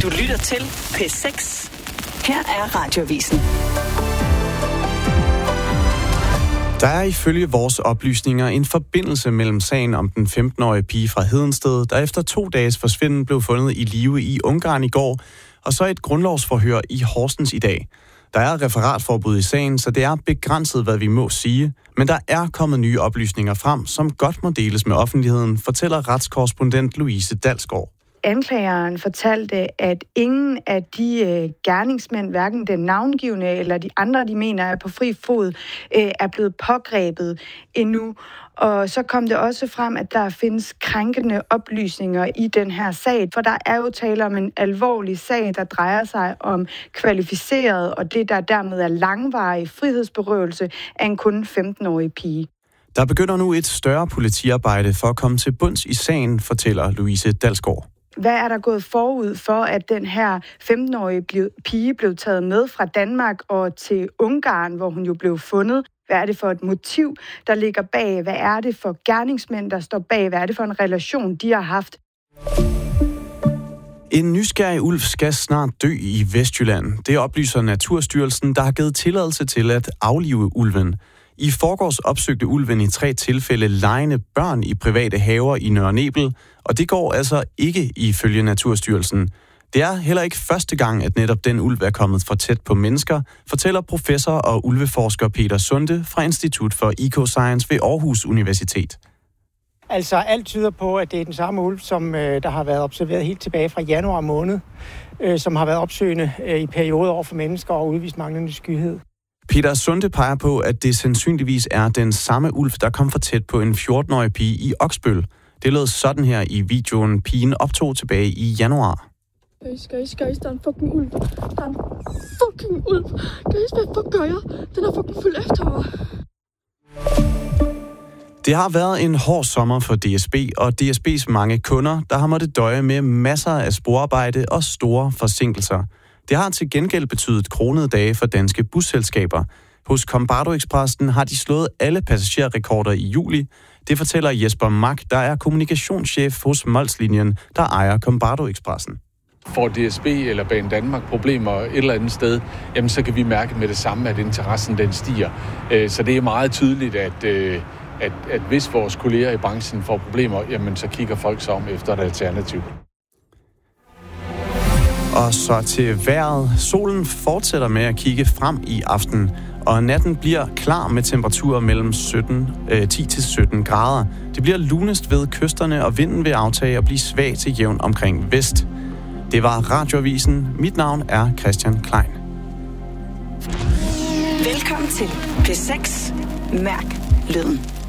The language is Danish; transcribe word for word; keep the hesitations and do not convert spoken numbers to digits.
Du lytter til P seks. Her er Radioavisen. Der er ifølge vores oplysninger en forbindelse mellem sagen om den femten-årige pige fra Hedensted, der efter to dages forsvinden blev fundet i live i Ungarn i går, og så et grundlovsforhør i Horsens i dag. Der er referatforbud i sagen, så det er begrænset, hvad vi må sige, men der er kommet nye oplysninger frem, som godt må deles med offentligheden, fortæller retskorrespondent Louise Dalsgaard. Anklageren fortalte, at ingen af de øh, gerningsmænd, hverken den navngivne eller de andre, de mener er på fri fod, øh, er blevet pågrebet endnu. Og så kom det også frem, at der findes krænkende oplysninger i den her sag, for der er jo tale om en alvorlig sag, der drejer sig om kvalificeret, og det der dermed er langvarig frihedsberøvelse af en kun femten-årig pige. Der begynder nu et større politiarbejde for at komme til bunds i sagen, fortæller Louise Dalsgaard. Hvad er der gået forud for, at den her femten-årige pige blev taget med fra Danmark og til Ungarn, hvor hun jo blev fundet? Hvad er det for et motiv, der ligger bag? Hvad er det for gerningsmænd, der står bag? Hvad er det for en relation, de har haft? En nysgerrig ulv skal snart dø i Vestjylland. Det oplyser Naturstyrelsen, der har givet tilladelse til at aflive ulven. I forgårs opsøgte ulven i tre tilfælde legende børn i private haver i Nørre Nebel, og det går altså ikke ifølge Naturstyrelsen. Det er heller ikke første gang, at netop den ulv er kommet for tæt på mennesker, fortæller professor og ulveforsker Peter Sunde fra Institut for Ecoscience ved Aarhus Universitet. Altså alt tyder på, at det er den samme ulv, som øh, der har været observeret helt tilbage fra januar måned, øh, som har været opsøgende øh, i perioder over for mennesker og udvist manglende skyhed. Peter Sunde peger på, at det sandsynligvis er den samme ulv, der kom for tæt på en fjorten-årig pige i Oksbøl. Det lød sådan her i videoen, pigen optog tilbage i januar. Guys, guys, guys, der er en fucking ulv. Der er en fucking ulv. Guys, hvad fuck gør jeg? Den er fucking fuld efter mig. Det har været en hård sommer for D S B og D S B's mange kunder, der har måttet døje med masser af sporarbejde og store forsinkelser. Det har til gengæld betydet kronede dage for danske busselskaber. Hos Combardo Expressen har de slået alle passagerrekorder i juli. Det fortæller Jesper Mack, der er kommunikationschef hos Molslinjen, der ejer Combardo Expressen. Får D S B eller Banedanmark problemer et eller andet sted, jamen så kan vi mærke med det samme, at interessen den stiger. Så det er meget tydeligt, at, at, at hvis vores kolleger i branchen får problemer, jamen så kigger folk sig om efter et alternativ. Og så til vejret. Solen fortsætter med at kigge frem i aften, og natten bliver klar med temperaturer mellem sytten, øh, ti til sytten grader. Det bliver lunest ved kysterne, og vinden vil aftage og blive svag til jævn omkring vest. Det var Radioavisen. Mit navn er Christian Klein. Velkommen til P seks. Mærk lyden.